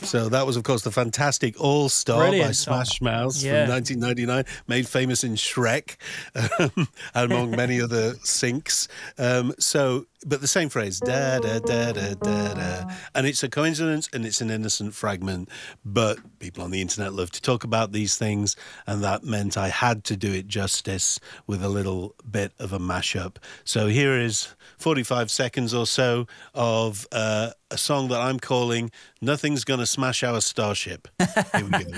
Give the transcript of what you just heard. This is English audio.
So that was, of course, the fantastic All Star by Brilliant song. Smash Mouth from Yeah. 1999, made famous in Shrek, among many other syncs. But the same phrase, da da da da da da, and it's a coincidence and it's an innocent fragment. But people on the internet love to talk about these things, and that meant I had to do it justice with a little bit of a mashup. So here is 45 seconds or so of a song that I'm calling "Nothing's Gonna Smash Our Starship." Here we go.